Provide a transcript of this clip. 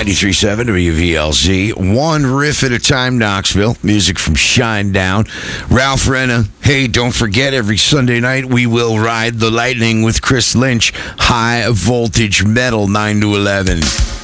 93.7 WVLZ. One riff at a time, Knoxville. Music from Shinedown. Ralph Renna. Hey, don't forget, every Sunday night we will ride the lightning with Chris Lynch. High voltage metal, 9 to 11.